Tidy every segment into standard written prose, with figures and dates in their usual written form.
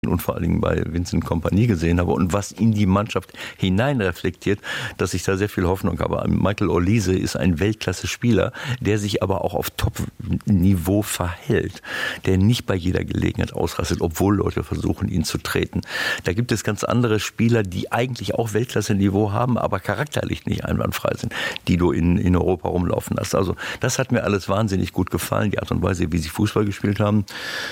und vor allen Dingen bei Vincent Kompany gesehen habe und was in die Mannschaft hinein reflektiert, dass ich da sehr viel Hoffnung habe. Michael Olise ist ein Weltklasse-Spieler, der sich aber auch auf Top-Niveau verhält, der nicht bei jeder Gelegenheit ausrastet, obwohl Leute versuchen, ihn zu treten. Da gibt es ganz andere Spieler, die eigentlich auch Weltklasse-Niveau haben, aber charakterlich nicht einwandfrei sind, die du in Europa rumlaufen hast. Also das hat mir alles wahnsinnig gut gefallen, die Art und Weise, wie sie Fußball gespielt haben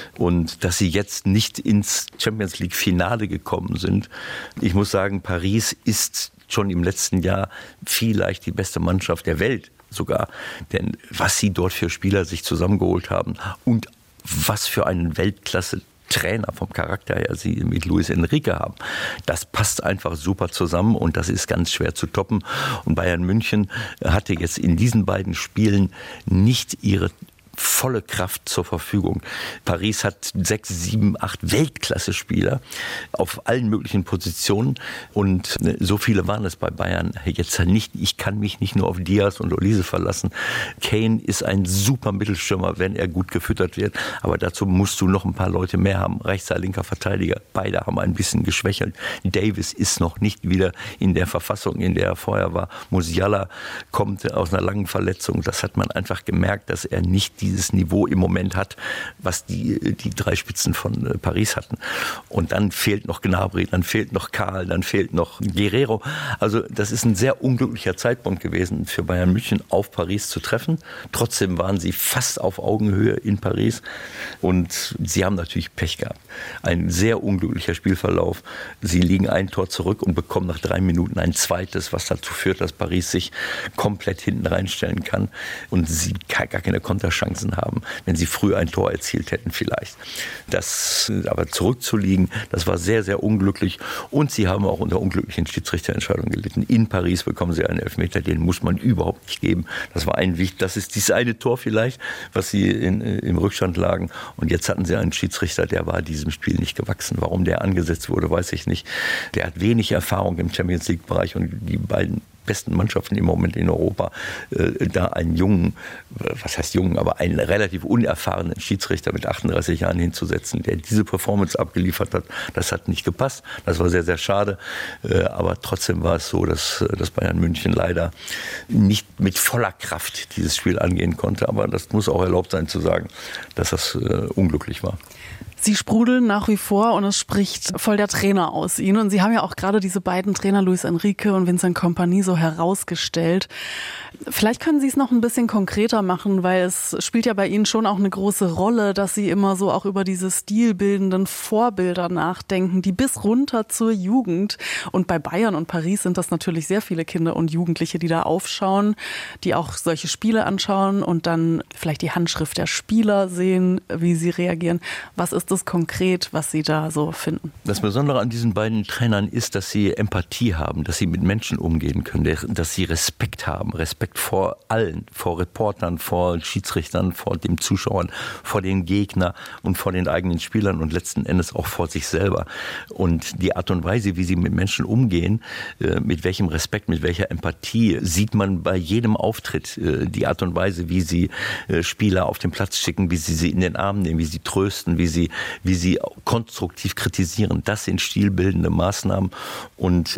und dass sie jetzt nicht ins Champions League Finale gekommen sind. Ich muss sagen, Paris ist schon im letzten Jahr vielleicht die beste Mannschaft der Welt sogar. Denn was sie dort für Spieler sich zusammengeholt haben und was für einen Weltklasse-Trainer vom Charakter her sie mit Luis Enrique haben, das passt einfach super zusammen und das ist ganz schwer zu toppen. Und Bayern München hatte jetzt in diesen beiden Spielen nicht ihre volle Kraft zur Verfügung. Paris hat 6, 7, 8 Weltklasse-Spieler auf allen möglichen Positionen und so viele waren es bei Bayern jetzt nicht. Ich kann mich nicht nur auf Diaz und Olise verlassen. Kane ist ein super Mittelstürmer, wenn er gut gefüttert wird, aber dazu musst du noch ein paar Leute mehr haben. Rechter, linker Verteidiger, beide haben ein bisschen geschwächelt. Davis ist noch nicht wieder in der Verfassung, in der er vorher war. Musiala kommt aus einer langen Verletzung. Das hat man einfach gemerkt, dass er nicht dieses Niveau im Moment hat, was die drei Spitzen von Paris hatten. Und dann fehlt noch Gnabry, dann fehlt noch Karl, dann fehlt noch Guerrero. Also das ist ein sehr unglücklicher Zeitpunkt gewesen für Bayern München, auf Paris zu treffen. Trotzdem waren sie fast auf Augenhöhe in Paris und sie haben natürlich Pech gehabt. Ein sehr unglücklicher Spielverlauf. Sie liegen ein Tor zurück und bekommen nach 3 Minuten ein zweites, was dazu führt, dass Paris sich komplett hinten reinstellen kann und sie gar keine Konterchancen haben, wenn sie früh ein Tor erzielt hätten vielleicht. Das aber zurückzuliegen, das war sehr, sehr unglücklich und sie haben auch unter unglücklichen Schiedsrichterentscheidungen gelitten. In Paris bekommen sie einen Elfmeter, den muss man überhaupt nicht geben. Das war das ist dieses eine Tor vielleicht, was sie im Rückstand lagen und jetzt hatten sie einen Schiedsrichter, der war diesem Spiel nicht gewachsen. Warum der angesetzt wurde, weiß ich nicht. Der hat wenig Erfahrung im Champions-League-Bereich und die beiden besten Mannschaften im Moment in Europa, da einen jungen, was heißt jungen, aber einen relativ unerfahrenen Schiedsrichter mit 38 Jahren hinzusetzen, der diese Performance abgeliefert hat, das hat nicht gepasst. Das war sehr, sehr schade. Aber trotzdem war es so, dass Bayern München leider nicht mit voller Kraft dieses Spiel angehen konnte. Aber das muss auch erlaubt sein zu sagen, dass das unglücklich war. Sie sprudeln nach wie vor und es spricht voll der Trainer aus Ihnen. Und Sie haben ja auch gerade diese beiden Trainer, Luis Enrique und Vincent Kompany, so herausgestellt. Vielleicht können Sie es noch ein bisschen konkreter machen, weil es spielt ja bei Ihnen schon auch eine große Rolle, dass Sie immer so auch über diese stilbildenden Vorbilder nachdenken, die bis runter zur Jugend. Und bei Bayern und Paris sind das natürlich sehr viele Kinder und Jugendliche, die da aufschauen, die auch solche Spiele anschauen und dann vielleicht die Handschrift der Spieler sehen, wie sie reagieren. Was ist das konkret, was Sie da so finden? Das Besondere an diesen beiden Trainern ist, dass sie Empathie haben, dass sie mit Menschen umgehen können, dass sie Respekt haben. Respekt vor allen, vor Reportern, vor Schiedsrichtern, vor den Zuschauern, vor den Gegnern und vor den eigenen Spielern und letzten Endes auch vor sich selber. Und die Art und Weise, wie sie mit Menschen umgehen, mit welchem Respekt, mit welcher Empathie, sieht man bei jedem Auftritt. Die Art und Weise, wie sie Spieler auf den Platz schicken, wie sie in den Arm nehmen, wie sie trösten, wie sie konstruktiv kritisieren. Das sind stilbildende Maßnahmen und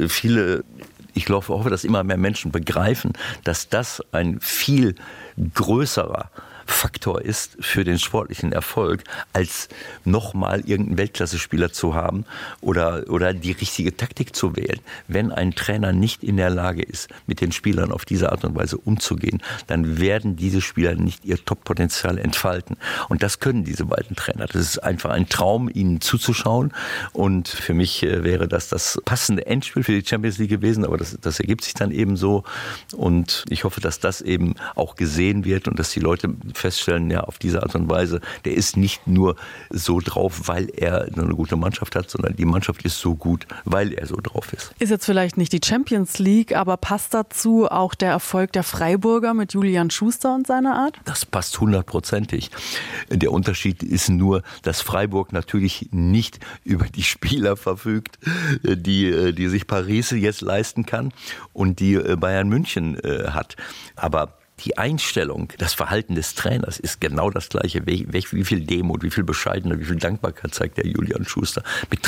ich hoffe, dass immer mehr Menschen begreifen, dass das ein viel größerer Faktor ist für den sportlichen Erfolg, als nochmal irgendeinen Weltklasse-Spieler zu haben oder die richtige Taktik zu wählen. Wenn ein Trainer nicht in der Lage ist, mit den Spielern auf diese Art und Weise umzugehen, dann werden diese Spieler nicht ihr Top-Potenzial entfalten. Und das können diese beiden Trainer. Das ist einfach ein Traum, ihnen zuzuschauen. Und für mich wäre das passende Endspiel für die Champions League gewesen, aber das ergibt sich dann eben so. Und ich hoffe, dass das eben auch gesehen wird und dass die Leute feststellen, ja, auf diese Art und Weise, der ist nicht nur so drauf, weil er eine gute Mannschaft hat, sondern die Mannschaft ist so gut, weil er so drauf ist. Ist jetzt vielleicht nicht die Champions League, aber passt dazu auch der Erfolg der Freiburger mit Julian Schuster und seiner Art? Das passt 100%. Der Unterschied ist nur, dass Freiburg natürlich nicht über die Spieler verfügt, die sich Paris jetzt leisten kann und die Bayern München hat. Aber die Einstellung, das Verhalten des Trainers ist genau das Gleiche. Wie viel Demut, wie viel Bescheidenheit, wie viel Dankbarkeit zeigt der Julian Schuster. Mit